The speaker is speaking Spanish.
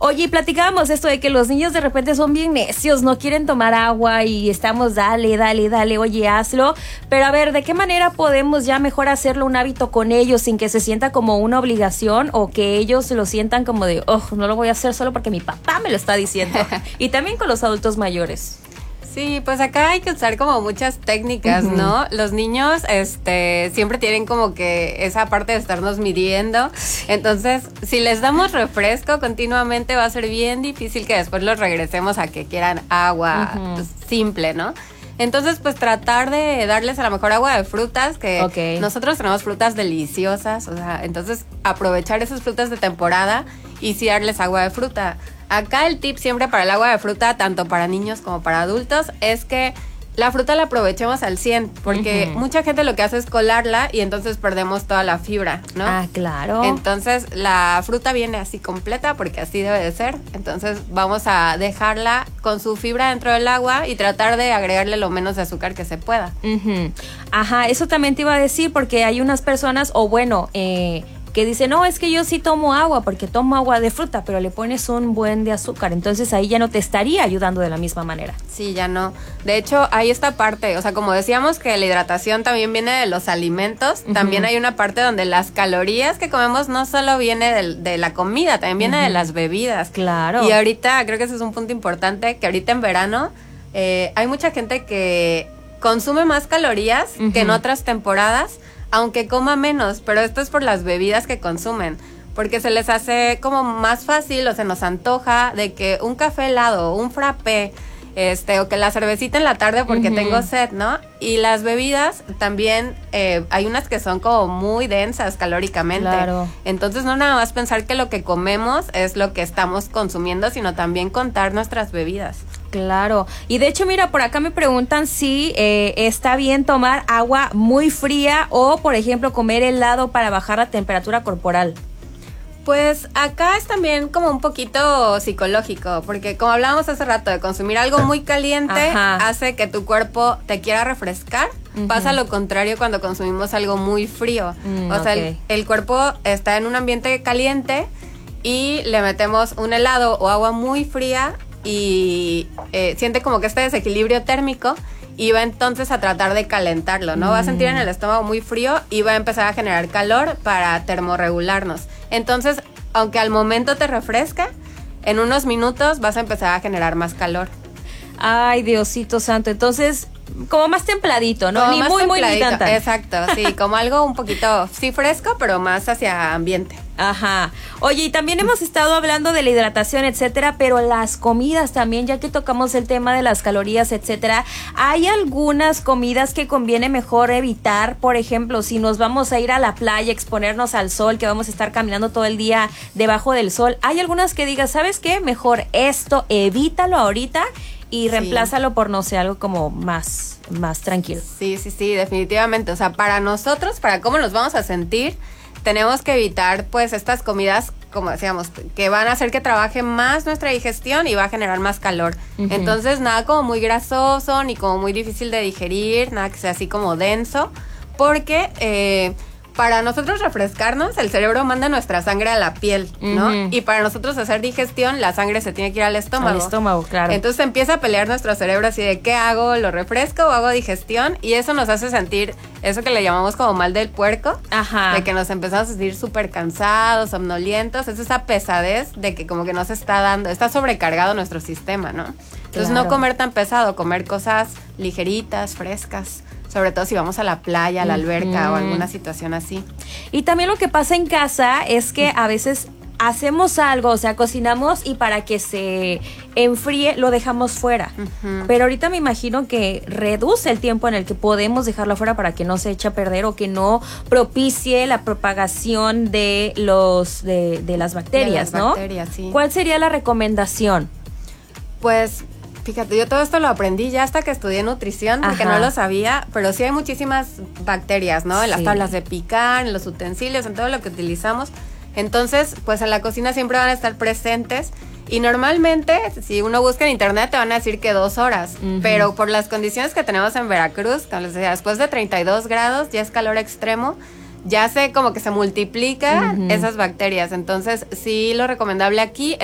Oye, y platicábamos esto de que los niños de repente son bien necios, no quieren tomar agua y estamos dale, oye, hazlo. Pero a ver, ¿de qué manera podemos ya mejor hacerlo un hábito con ellos sin que se sienta como una obligación o que ellos lo sientan como de, oh, no lo voy a hacer solo porque mi papá me lo está diciendo? Y también con los adultos mayores. Sí, pues acá hay que usar como muchas técnicas, ¿no? Los niños, siempre tienen como que esa parte de estarnos midiendo. Entonces, si les damos refresco continuamente, va a ser bien difícil que después los regresemos a que quieran agua simple, ¿no? Entonces, pues tratar de darles a lo mejor agua de frutas, que nosotros tenemos frutas deliciosas, o sea, entonces aprovechar esas frutas de temporada y sí darles agua de fruta. Acá el tip siempre para el agua de fruta, tanto para niños como para adultos, es que la fruta la aprovechemos al 100, porque mucha gente lo que hace es colarla y entonces perdemos toda la fibra, ¿no? Ah, claro. Entonces la fruta viene así completa, porque así debe de ser. Entonces vamos a dejarla con su fibra dentro del agua y tratar de agregarle lo menos de azúcar que se pueda. Ajá, eso también te iba a decir, porque hay unas personas, o bueno, que dicen, no, es que yo sí tomo agua porque tomo agua de fruta, pero le pones un buen de azúcar, entonces ahí ya no te estaría ayudando de la misma manera. Sí, ya no. De hecho, hay esta parte, o sea, como decíamos que la hidratación también viene de los alimentos, también hay una parte donde las calorías que comemos no solo viene de la comida, también viene de las bebidas. Claro. Y ahorita, creo que ese es un punto importante, que ahorita en verano hay mucha gente que consume más calorías que en otras temporadas, aunque coma menos, pero esto es por las bebidas que consumen, porque se les hace como más fácil o se nos antoja de que un café helado, un frappé, o que la cervecita en la tarde porque tengo sed, ¿no? Y las bebidas también, hay unas que son como muy densas calóricamente. Claro. Entonces no nada más pensar que lo que comemos es lo que estamos consumiendo, sino también contar nuestras bebidas. Claro, y de hecho mira, por acá me preguntan si está bien tomar agua muy fría o por ejemplo comer helado para bajar la temperatura corporal. Pues acá es también como un poquito psicológico, porque como hablábamos hace rato de consumir algo muy caliente, hace que tu cuerpo te quiera refrescar. Pasa lo contrario cuando consumimos algo muy frío. O sea, el cuerpo está en un ambiente caliente y le metemos un helado o agua muy fría y siente como que este desequilibrio térmico y va entonces a tratar de calentarlo, ¿no? Va a sentir en el estómago muy frío y va a empezar a generar calor para termorregularnos. Entonces, aunque al momento te refresca, en unos minutos vas a empezar a generar más calor. Ay, Diosito santo, entonces como más templadito, ¿no? Ni muy, muy ni tan. Exacto, sí, como algo un poquito, sí fresco, pero más hacia ambiente. Ajá. Oye, y también hemos estado hablando de la hidratación, etcétera, pero las comidas también, ya que tocamos el tema de las calorías, etcétera, ¿hay algunas comidas que conviene mejor evitar? Por ejemplo, si nos vamos a ir a la playa, exponernos al sol, que vamos a estar caminando todo el día debajo del sol, ¿hay algunas que digas, ¿sabes qué? Mejor esto, evítalo ahorita y reemplázalo por, no sé, algo como más tranquilo. Sí, definitivamente. O sea, para nosotros, para cómo nos vamos a sentir, tenemos que evitar, pues, estas comidas, como decíamos, que van a hacer que trabaje más nuestra digestión y va a generar más calor. Entonces, nada como muy grasoso, ni como muy difícil de digerir, nada que sea así como denso, porque para nosotros refrescarnos, el cerebro manda nuestra sangre a la piel, ¿no? Y para nosotros hacer digestión, la sangre se tiene que ir al estómago. Al estómago, claro. Entonces empieza a pelear nuestro cerebro así de, ¿qué hago? ¿Lo refresco o hago digestión? Y eso nos hace sentir eso que le llamamos como mal del puerco. Ajá. De que nos empezamos a sentir súper cansados, somnolientos. Es esa pesadez de que como que nos está dando, está sobrecargado nuestro sistema, ¿no? Entonces no comer tan pesado, comer cosas ligeritas, frescas. Sobre todo si vamos a la playa, a la alberca o alguna situación así. Y también lo que pasa en casa es que a veces hacemos algo, o sea, cocinamos y para que se enfríe lo dejamos fuera. Pero ahorita me imagino que reduce el tiempo en el que podemos dejarlo fuera para que no se eche a perder o que no propicie la propagación de de las bacterias, ¿no? Bacterias, sí. ¿Cuál sería la recomendación? Pues fíjate, yo todo esto lo aprendí ya hasta que estudié nutrición, porque no lo sabía, pero sí hay muchísimas bacterias, ¿no? En las tablas de picar, en los utensilios, en todo lo que utilizamos. Entonces, pues en la cocina siempre van a estar presentes y normalmente, si uno busca en internet, te van a decir que 2 horas, pero por las condiciones que tenemos en Veracruz, como les decía, después de 32 grados ya es calor extremo, ya como que se multiplican esas bacterias. Entonces, sí, lo recomendable aquí